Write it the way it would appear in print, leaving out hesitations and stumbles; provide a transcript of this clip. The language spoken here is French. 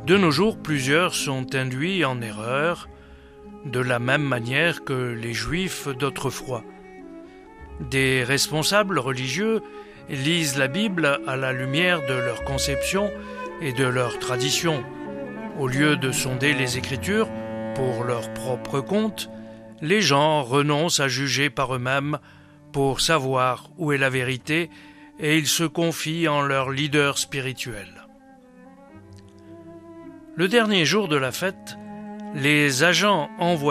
De nos jours, plusieurs sont induits en erreur, de la même manière que les Juifs d'autrefois. Des responsables religieux lisent la Bible à la lumière de leur conception et de leur tradition. Au lieu de sonder les Écritures pour leur propre compte, les gens renoncent à juger par eux-mêmes pour savoir où est la vérité et ils se confient en leur leader spirituel. Le dernier jour de la fête, les agents envoient